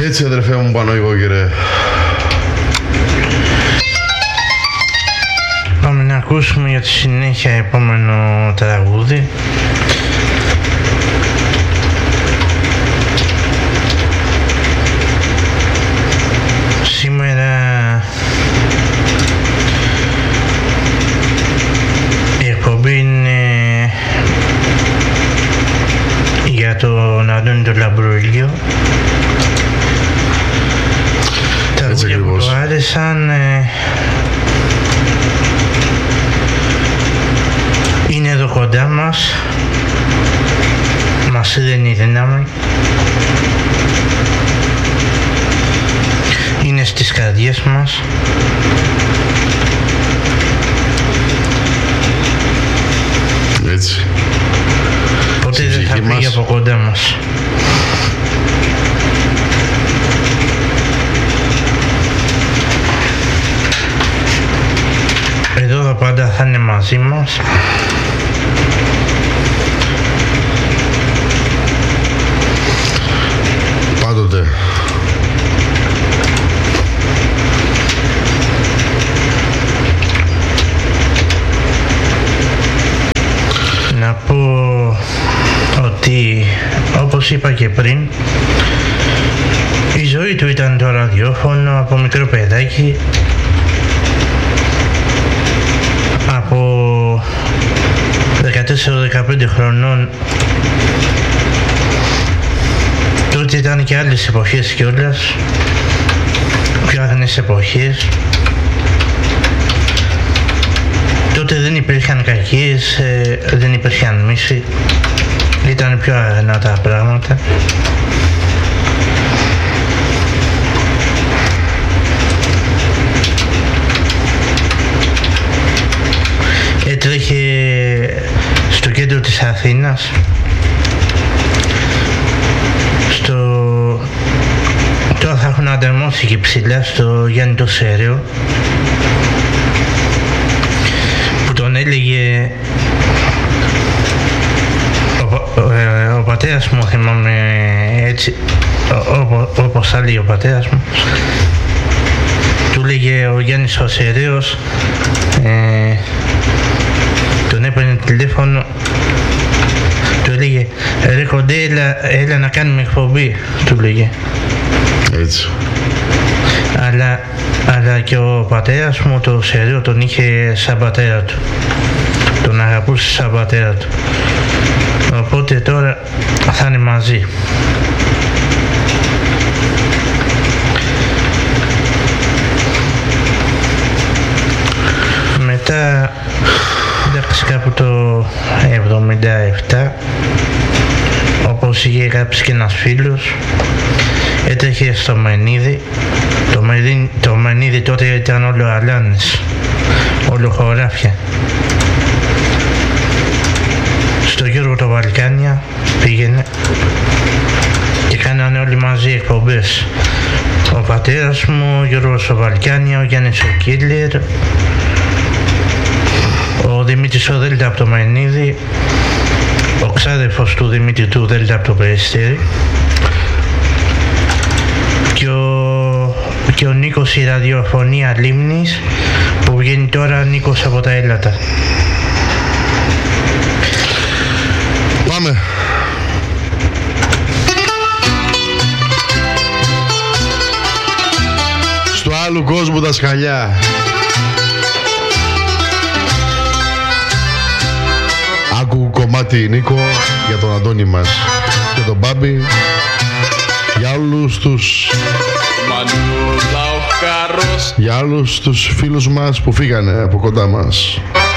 Έτσι αδερφέ μου Παναγιώκηρε. Πάμε να ακούσουμε για τη συνέχεια επόμενο τραγούδι. Σήμερα η εκπομπή είναι για τον Αντώνη τον Λαμπρούλιο. Τραγούδια που του άρεσαν είναι εδώ κοντά μας, μας δίνει η δύναμη, είναι στις καρδιές μας. Έτσι. Ποτέ δεν θα φύγει από κοντά μας. Εδώ πάντα θα είναι μαζί μας. Πάντοτε. Να πω ότι, όπως είπα και πριν, η ζωή του ήταν το ραδιόφωνο από μικρό παιδάκι. Από 14-15 χρονών. Τότε ήταν και άλλες εποχές κιόλας, πιο άγνες εποχές. Τότε δεν υπήρχαν κακίες, δεν υπήρχαν μίση, ήταν πιο αγνά τα πράγματα. Έτρεχε στο κέντρο της Αθήνας, τώρα θα έχουν ανταμώσει και ψηλά στο Γιάννη το Σέρεο, που τον έλεγε ο πατέρας μου, θυμάμαι έτσι, όπως θα λέει ο πατέρας μου, του έλεγε ο Γιάννης ο Σεραίος, τον έπαιρνε τηλέφωνο, του έλεγε «Ρε κοντέ, έλα να κάνουμε εκπομπή», του λέγε. Έτσι. Αλλά και ο πατέρας μου, το Σεραίο, τον είχε σαν πατέρα του. Τον αγαπούσε σαν πατέρα του. Οπότε τώρα θα είναι μαζί. Μετά, εντάξει, κάπου το 77, όπως είχε γράψει και ένας φίλος, έτρεχε στο Μενίδη. Το Μενίδη τότε ήταν όλο αλάνες, όλο χωράφια. Στο Γιώργο το Βαλκάνια πήγαινε και κάνανε όλοι μαζί εκπομπές. Ο πατέρας μου, ο Γιώργος ο Βαλκάνια, ο Γιάννης ο Κίλλερ, ο Δημήτρης ο Δέλτα από το Μενίδη, ο ξάδερφος του Δημήτρη του Δέλτα από το Περιστέρι, και ο Νίκος η ραδιοφωνία Λίμνης, που βγαίνει τώρα Νίκος από τα Έλατα. Πάμε. Στο άλλου κόσμου τα σκαλιά. Άκου κομμάτι Νίκο για τον Αντώνη μας και τον Μπάμπη, για όλους τους για όλους τους φίλους μας που φύγανε από κοντά μας.